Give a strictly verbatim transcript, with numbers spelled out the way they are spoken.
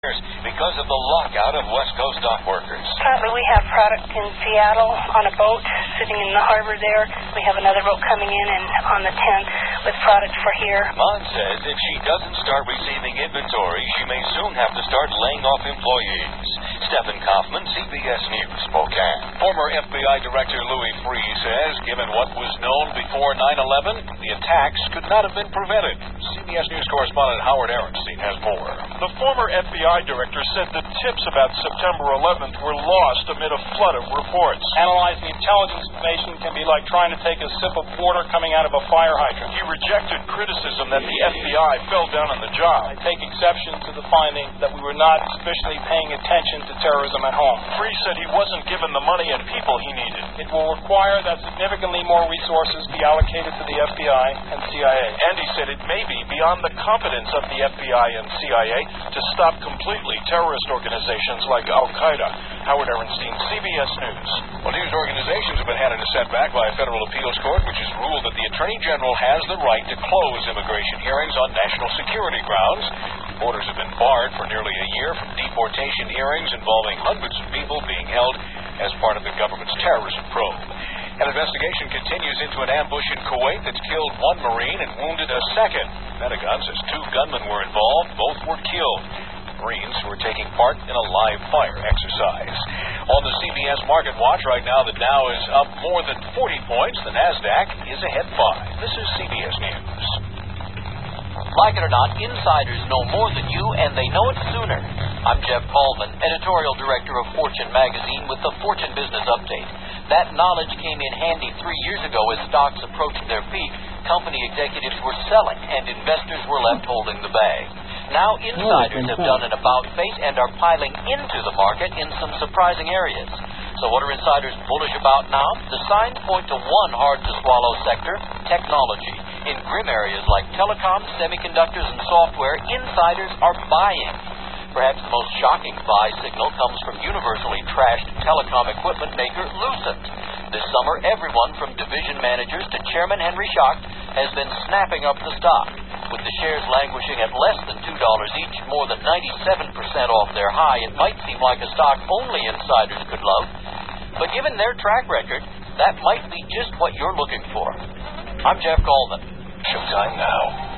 because of the lockout of West Coast dock workers. Currently, we have product in Seattle on a boat sitting in the harbor there. We have another boat coming in and on the tenth with product for here. Mon says if she doesn't start receiving inventory, she may soon have to start laying off employees. Stephen Kaufman, C B S News, Spokane. Former F B I Director Louis Freeh says, given what was known before nine eleven, the attacks could not have been prevented. C B S News correspondent Howard Aronstein has more. The former F B I director said the tips about September eleventh were lost amid a flood of reports. Analyzing intelligence information can be like trying to take a sip of water coming out of a fire hydrant. He rejected criticism that the F B I fell down on the job. I take exception to the finding that we were not sufficiently paying attention to terrorism at home. Freeh said he wasn't given the money and people he needed. It will require that significantly more resources be allocated to the F B I and C I A. And he said it may be beyond the competence of the F B I and C I A to stop completely terrorist organizations like Al-Qaeda. Howard Aronstein, C B S News. Well, news organizations have been handed a setback by a federal appeals court, which has ruled that the Attorney General has the right to close immigration hearings on national security grounds. Borders have been barred for nearly a year from deportation hearings involving hundreds of people being held as part of the government's terrorism probe. An investigation continues into an ambush in Kuwait that's killed one Marine and wounded a second. Pentagon says two gunmen were involved. Both were killed. Marines who were taking part in a live fire exercise. On the C B S Market Watch right now, the Dow is up more than forty points. The NASDAQ is ahead five. This is C B S News. Like it or not, insiders know more than you, and they know it sooner. I'm Jeff Coleman, editorial director of Fortune magazine with the Fortune Business Update. That knowledge came in handy three years ago as stocks approached their peak. Company executives were selling, and investors were left holding the bag. Now insiders have done an about-face and are piling into the market in some surprising areas. So what are insiders bullish about now? The signs point to one hard-to-swallow sector, technology. In grim areas like telecom, semiconductors, and software, insiders are buying. Perhaps the most shocking buy signal comes from universally trashed telecom equipment maker Lucent. This summer, everyone from division managers to Chairman Henry Schacht has been snapping up the stock. With the shares languishing at less than two dollars each, more than ninety-seven percent off their high, it might seem like a stock only insiders could love. But given their track record, that might be just what you're looking for. I'm Jeff Coleman. Showtime now.